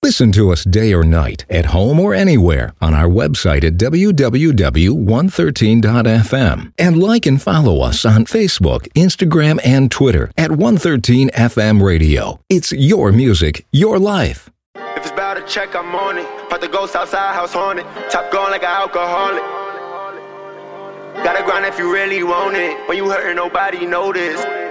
Listen to us day or night, at home or anywhere, on our website at www.113.fm. And like and follow us on Facebook, Instagram, and Twitter at 113FM Radio. It's your music, your life. If it's about a check, I'm on it. About to go Southside house on it. Top going like an alcoholic. Gotta grind if you really want it. When you hurtin', nobody notice.